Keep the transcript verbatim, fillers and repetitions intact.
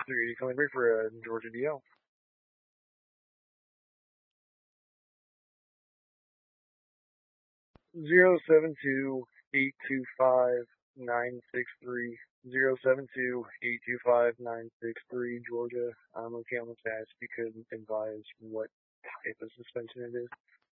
three eighty calling break for uh, Georgia D L. Zero seven two eight two five nine six three. Zero seven two eight two five nine six three, Georgia. I'm okay on the task. You could advise what type of suspension it is.